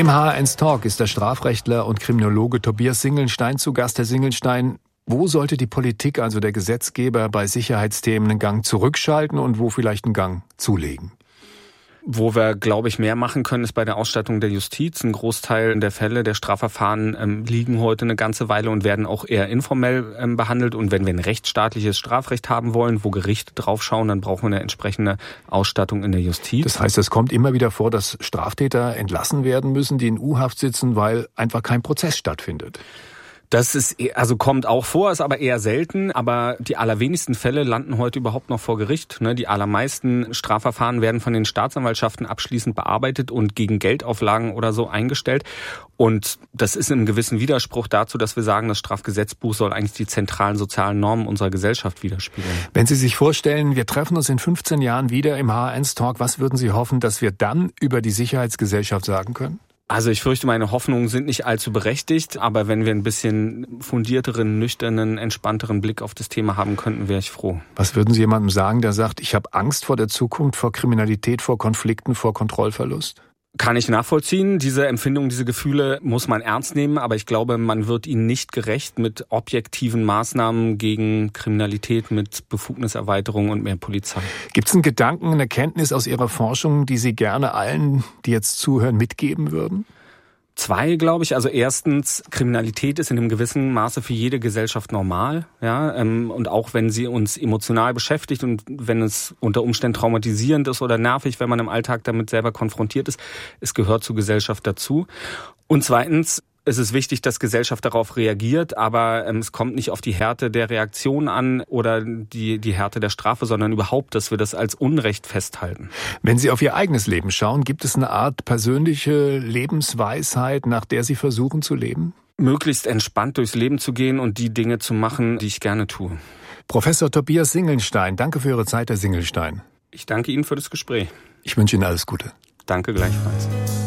Im HR1 Talk ist der Strafrechtler und Kriminologe Tobias Singelstein zu Gast. Herr Singelstein, wo sollte die Politik, also der Gesetzgeber, bei Sicherheitsthemen einen Gang zurückschalten und wo vielleicht einen Gang zulegen? Wo wir, glaube ich, mehr machen können, ist bei der Ausstattung der Justiz. Ein Großteil der Fälle der Strafverfahren liegen heute eine ganze Weile und werden auch eher informell behandelt. Und wenn wir ein rechtsstaatliches Strafrecht haben wollen, wo Gerichte draufschauen, dann brauchen wir eine entsprechende Ausstattung in der Justiz. Das heißt, es kommt immer wieder vor, dass Straftäter entlassen werden müssen, die in U-Haft sitzen, weil einfach kein Prozess stattfindet. Das ist, also kommt auch vor, ist aber eher selten. Aber die allerwenigsten Fälle landen heute überhaupt noch vor Gericht. Die allermeisten Strafverfahren werden von den Staatsanwaltschaften abschließend bearbeitet und gegen Geldauflagen oder so eingestellt. Und das ist im gewissen Widerspruch dazu, dass wir sagen, das Strafgesetzbuch soll eigentlich die zentralen sozialen Normen unserer Gesellschaft widerspiegeln. Wenn Sie sich vorstellen, wir treffen uns in 15 Jahren wieder im HR1 Talk, was würden Sie hoffen, dass wir dann über die Sicherheitsgesellschaft sagen können? Also ich fürchte, meine Hoffnungen sind nicht allzu berechtigt, aber wenn wir ein bisschen fundierteren, nüchternen, entspannteren Blick auf das Thema haben könnten, wäre ich froh. Was würden Sie jemandem sagen, der sagt, ich habe Angst vor der Zukunft, vor Kriminalität, vor Konflikten, vor Kontrollverlust? Kann ich nachvollziehen. Diese Empfindungen, diese Gefühle muss man ernst nehmen, aber ich glaube, man wird ihnen nicht gerecht mit objektiven Maßnahmen gegen Kriminalität, mit Befugniserweiterung und mehr Polizei. Gibt es einen Gedanken, eine Erkenntnis aus Ihrer Forschung, die Sie gerne allen, die jetzt zuhören, mitgeben würden? 2, glaube ich. Also erstens, Kriminalität ist in einem gewissen Maße für jede Gesellschaft normal, ja, und auch wenn sie uns emotional beschäftigt und wenn es unter Umständen traumatisierend ist oder nervig, wenn man im Alltag damit selber konfrontiert ist, es gehört zur Gesellschaft dazu. Und zweitens, es ist wichtig, dass Gesellschaft darauf reagiert, aber es kommt nicht auf die Härte der Reaktion an oder die Härte der Strafe, sondern überhaupt, dass wir das als Unrecht festhalten. Wenn Sie auf Ihr eigenes Leben schauen, gibt es eine Art persönliche Lebensweisheit, nach der Sie versuchen zu leben? Möglichst entspannt durchs Leben zu gehen und die Dinge zu machen, die ich gerne tue. Professor Tobias Singelstein, danke für Ihre Zeit, Herr Singelstein. Ich danke Ihnen für das Gespräch. Ich wünsche Ihnen alles Gute. Danke gleichfalls.